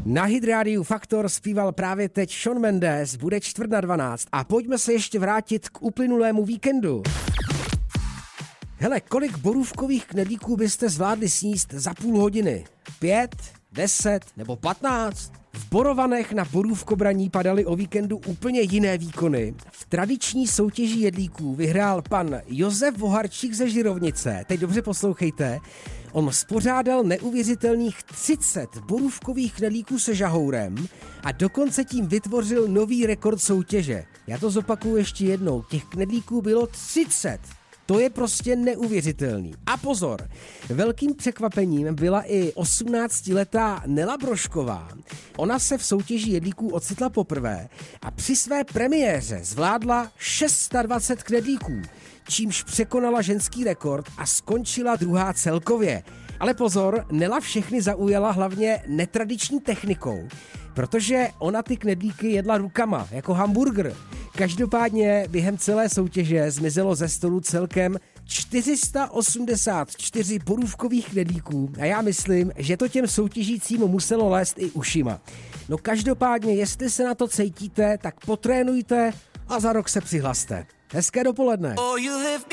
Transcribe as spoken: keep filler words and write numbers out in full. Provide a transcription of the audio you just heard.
Na Hit Radio Faktor zpíval právě teď Shawn Mendes, bude čtvrt na dvanáct a pojďme se ještě vrátit k uplynulému víkendu. Hele, kolik borůvkových knedlíků byste zvládli sníst za půl hodiny? Pět, deset nebo patnáct? V Borovanech na borůvkobraní padaly o víkendu úplně jiné výkony. V tradiční soutěži jedlíků vyhrál pan Josef Voharčík ze Žirovnice. Teď dobře poslouchejte. On spořádal neuvěřitelných třicet borůvkových knedlíků se žahourem a dokonce tím vytvořil nový rekord soutěže. Já to zopakuju ještě jednou. Těch knedlíků bylo třicet. To je prostě neuvěřitelný. A pozor, velkým překvapením byla i osmnáctiletá Nela Brošková. Ona se v soutěži jedlíků ocitla poprvé a při své premiéře zvládla dvacet šest knedlíků, čímž překonala ženský rekord a skončila druhá celkově. Ale pozor, Nela všechny zaujala hlavně netradiční technikou, protože ona ty knedlíky jedla rukama, jako hamburger. Každopádně během celé soutěže zmizelo ze stolu celkem čtyři sta osmdesát čtyři borůvkových knedlíků a já myslím, že to těm soutěžícím muselo lézt i ušima. No každopádně, jestli se na to cítíte, tak potrénujte a za rok se přihlaste. Hezké dopoledne.